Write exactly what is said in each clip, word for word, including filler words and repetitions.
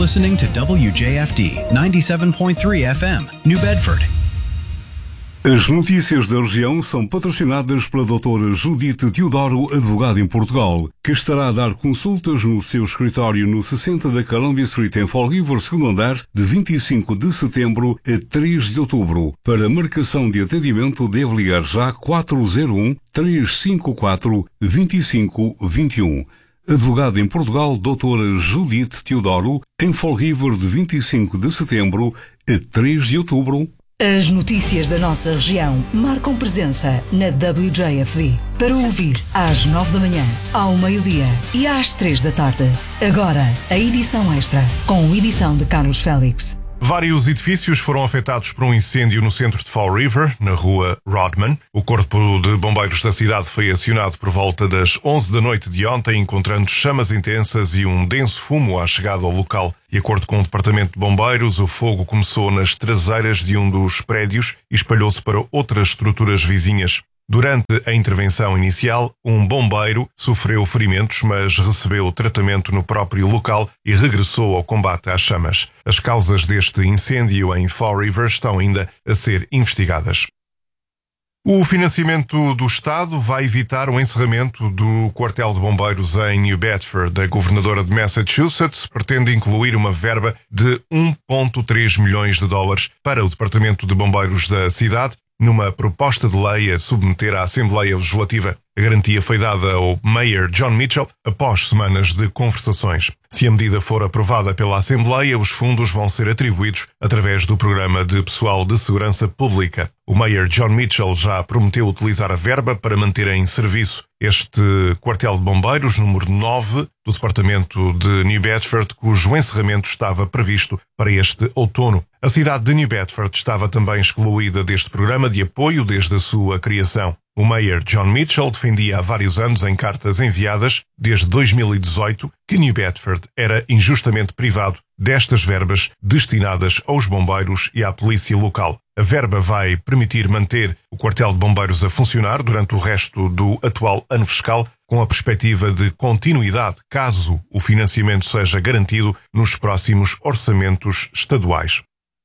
listening to W J F D ninety-seven point three F M, New Bedford. As notícias da região são patrocinadas pela doutora Judite Teodoro, advogada em Portugal, que estará a dar consultas no seu escritório no sessenta da Columbia Street em Fall River, segundo andar, de vinte e cinco de setembro a três de outubro. Para marcação de atendimento deve ligar já quatro zero um, três cinco quatro, dois cinco dois um. Advogada em Portugal, doutora Judite Teodoro, em Fall River de vinte e cinco de setembro a três de outubro. As notícias da nossa região marcam presença na W J F D. Para ouvir às nove da manhã, ao meio-dia e às três da tarde. Agora, a edição extra, com edição de Carlos Félix. Vários edifícios foram afetados por um incêndio no centro de Fall River, na rua Rodman. O corpo de bombeiros da cidade foi acionado por volta das onze da noite de ontem, encontrando chamas intensas e um denso fumo à chegada ao local. De acordo com o departamento de bombeiros, o fogo começou nas traseiras de um dos prédios e espalhou-se para outras estruturas vizinhas. Durante a intervenção inicial, um bombeiro sofreu ferimentos, mas recebeu tratamento no próprio local e regressou ao combate às chamas. As causas deste incêndio em Fall River estão ainda a ser investigadas. O financiamento do Estado vai evitar o encerramento do quartel de bombeiros em New Bedford. A governadora de Massachusetts pretende incluir uma verba de um vírgula três milhões de dólares para o Departamento de Bombeiros da cidade, numa proposta de lei a submeter à Assembleia Legislativa. A garantia foi dada ao Mayor John Mitchell após semanas de conversações. Se a medida for aprovada pela Assembleia, os fundos vão ser atribuídos através do Programa de Pessoal de Segurança Pública. O Mayor John Mitchell já prometeu utilizar a verba para manter em serviço este quartel de bombeiros, número nove, do Departamento de New Bedford, cujo encerramento estava previsto para este outono. A cidade de New Bedford estava também excluída deste programa de apoio desde a sua criação. O Mayor John Mitchell defendia há vários anos em cartas enviadas, desde dois mil e dezoito, que New Bedford era injustamente privado destas verbas destinadas aos bombeiros e à polícia local. A verba vai permitir manter o quartel de bombeiros a funcionar durante o resto do atual ano fiscal, com a perspectiva de continuidade caso o financiamento seja garantido nos próximos orçamentos estaduais.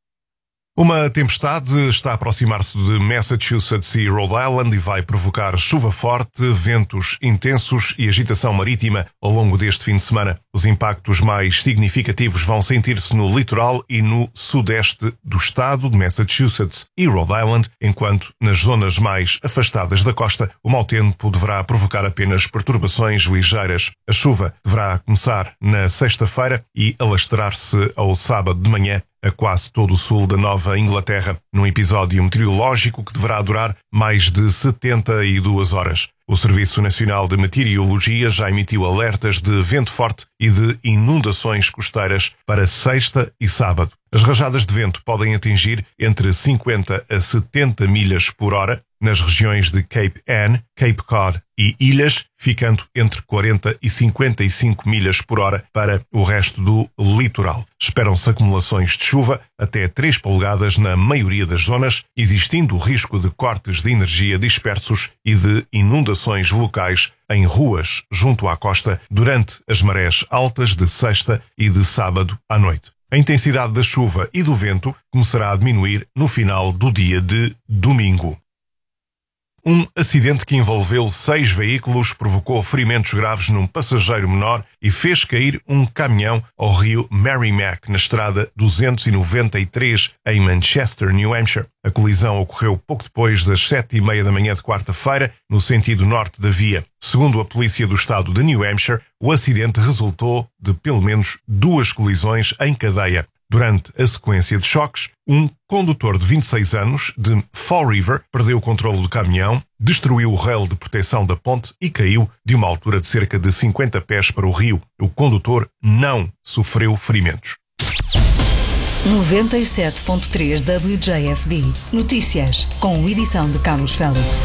Uma tempestade está a aproximar-se de Massachusetts e Rhode Island e vai provocar chuva forte, ventos intensos e agitação marítima ao longo deste fim de semana. Os impactos mais significativos vão sentir-se no litoral e no sudeste do estado de Massachusetts e Rhode Island, enquanto nas zonas mais afastadas da costa o mau tempo deverá provocar apenas perturbações ligeiras. A chuva deverá começar na sexta-feira e alastrar-se ao sábado de manhã a quase todo o sul da Nova Inglaterra, num episódio meteorológico que deverá durar mais de setenta e duas horas. O Serviço Nacional de Meteorologia já emitiu alertas de vento forte e de inundações costeiras para sexta e sábado. As rajadas de vento podem atingir entre cinquenta a setenta milhas por hora nas regiões de Cape Ann, Cape Cod e Ilhas, ficando entre quarenta e cinquenta e cinco milhas por hora para o resto do litoral. Esperam-se acumulações de chuva até três polegadas na maioria das zonas, existindo o risco de cortes de energia dispersos e de inundações locais em ruas junto à costa durante as marés altas de sexta e de sábado à noite. A intensidade da chuva e do vento começará a diminuir no final do dia de domingo. Um acidente que envolveu seis veículos provocou ferimentos graves num passageiro menor e fez cair um caminhão ao rio Merrimack, na estrada duzentos e noventa e três, em Manchester, New Hampshire. A colisão ocorreu pouco depois das sete e meia da manhã de quarta-feira, no sentido norte da via. Segundo a polícia do estado de New Hampshire, o acidente resultou de pelo menos duas colisões em cadeia. Durante a sequência de choques, um condutor de vinte e seis anos, de Fall River, perdeu o controle do caminhão, destruiu o rail de proteção da ponte e caiu de uma altura de cerca de cinquenta pés para o rio. O condutor não sofreu ferimentos. noventa e sete ponto três W J F D. Notícias, com edição de Carlos Félix.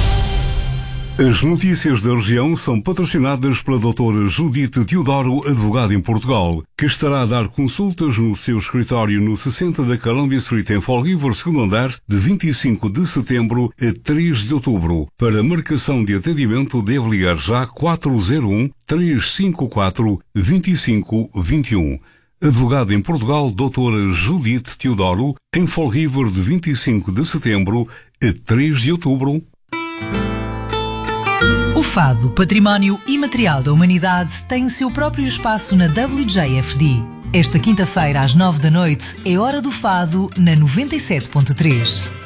As notícias da região são patrocinadas pela doutora Judite Teodoro, advogada em Portugal, que estará a dar consultas no seu escritório no sessenta da Columbia Street em Fall River, segundo andar, de vinte e cinco de setembro a três de outubro. Para marcação de atendimento deve ligar já quatro zero um, três cinco quatro, dois cinco dois um. Advogado em Portugal, doutora Judite Teodoro, em Fall River de vinte e cinco de setembro a três de outubro. O Fado, Património Imaterial da Humanidade, tem o seu próprio espaço na W J F D. Esta quinta-feira, às nove da noite, é Hora do Fado, na noventa e sete ponto três.